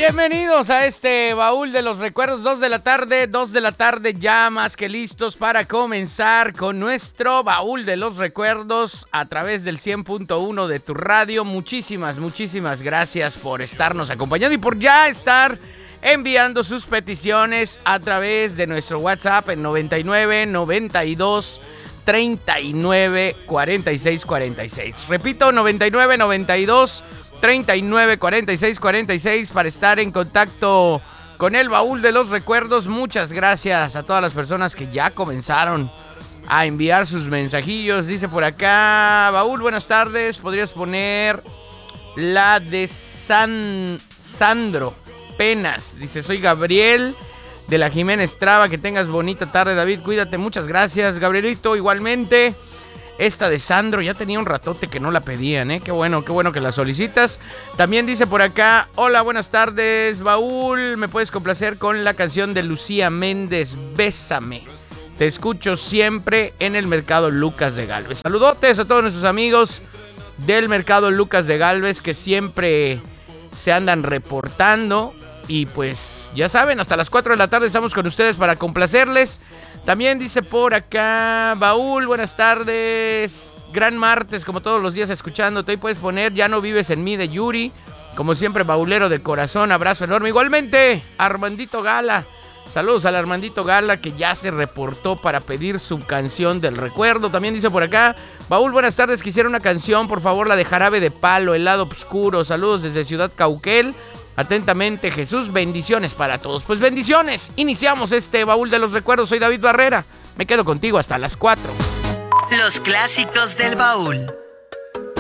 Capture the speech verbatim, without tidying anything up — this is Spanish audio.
Bienvenidos a este baúl de los recuerdos, dos de la tarde, dos de la tarde ya más que listos para comenzar con nuestro baúl de los recuerdos a través del cien punto uno de tu radio. Muchísimas, muchísimas gracias por estarnos acompañando y por ya estar enviando sus peticiones a través de nuestro WhatsApp en noventa y nueve, noventa y dos, treinta y nueve, cuarenta y seis, cuarenta y seis. Repito, noventa y nueve, noventa y dos, treinta y nueve, cuarenta y seis, cuarenta y seis para estar en contacto con el baúl de los recuerdos. Muchas gracias a todas las personas que ya comenzaron a enviar sus mensajillos. Dice por acá, Baúl, buenas tardes. ¿Podrías poner la de San Sandro Penas? Dice, soy Gabriel de la Jiménez Traba. Que tengas bonita tarde, David. Cuídate, muchas gracias, Gabrielito. Igualmente. Esta de Sandro, ya tenía un ratote que no la pedían, ¿eh? Qué bueno, qué bueno que la solicitas. También dice por acá, hola, buenas tardes, Baúl. ¿Me puedes complacer con la canción de Lucía Méndez, Bésame? Te escucho siempre en el Mercado Lucas de Gálvez. Saludotes a todos nuestros amigos del Mercado Lucas de Gálvez que siempre se andan reportando. Y pues, ya saben, hasta las cuatro de la tarde estamos con ustedes para complacerles. También dice por acá, Baúl, buenas tardes. Gran martes, como todos los días, escuchándote. Hoy puedes poner Ya no vives en mí de Yuri. Como siempre, baulero de corazón, abrazo enorme. Igualmente, Armandito Gala. Saludos al Armandito Gala que ya se reportó para pedir su canción del recuerdo. También dice por acá, Baúl, buenas tardes. Quisiera una canción, por favor, la de Jarabe de Palo, El lado oscuro. Saludos desde Ciudad Cauquel. Atentamente, Jesús, bendiciones para todos. Pues bendiciones, iniciamos este baúl de los recuerdos. Soy David Barrera, me quedo contigo hasta las cuatro. Los clásicos del baúl.